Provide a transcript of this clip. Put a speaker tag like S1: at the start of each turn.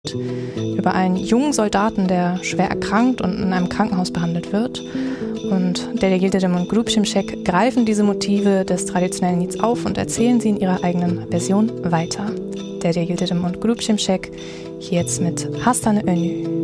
S1: über einen jungen Soldaten, der schwer erkrankt und in einem Krankenhaus behandelt wird. Und Derya Yildirim und Grup Şimşek greifen diese Motive des traditionellen Lieds auf und erzählen sie in ihrer eigenen Version weiter. Derya Yildirim und Grup Şimşek, hier jetzt mit Hastane Önü.